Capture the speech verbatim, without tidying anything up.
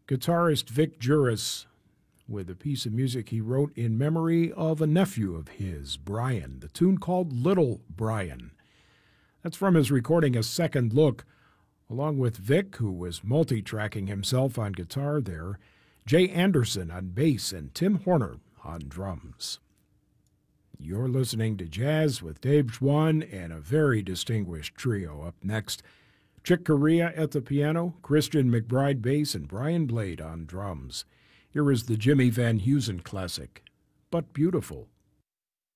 guitarist Vic Juris with a piece of music he wrote in memory of a nephew of his, Brian, the tune called Little Brian. That's from his recording A Second Look, along with Vic, who was multi-tracking himself on guitar there, Jay Anderson on bass, and Tim Horner on drums. You're listening to Jazz with Dave Schwann and a very distinguished trio. Up next, Chick Corea at the piano, Christian McBride bass, and Brian Blade on drums. Here is the Jimmy Van Heusen classic, But Beautiful.